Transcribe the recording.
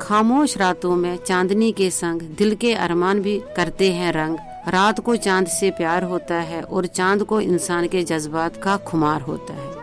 खामोश रातों में चांदनी के संग दिल के अरमान भी करते हैं रंग। रात को चांद से प्यार होता है और चांद को इंसान के जज्बात का खुमार होता है।